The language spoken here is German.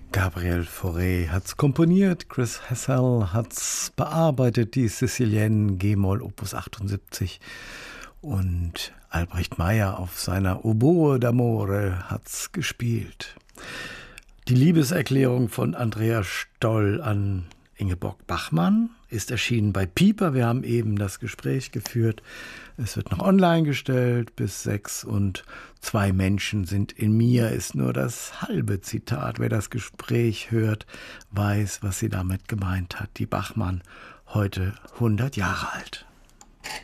Gabriel Fauré hat's komponiert, Chris Hessel hat's bearbeitet, die Sicilienne G-Moll Opus 78 und Albrecht Meyer auf seiner Oboe d'Amore hat's gespielt. Die Liebeserklärung von Andrea Stoll an Ingeborg Bachmann ist erschienen bei Piper. Wir haben eben das Gespräch geführt. Es wird noch online gestellt bis 6 und 2 Menschen sind in mir ist nur das halbe Zitat. Wer das Gespräch hört, weiß, was sie damit gemeint hat. Die Bachmann, heute 100 Jahre alt.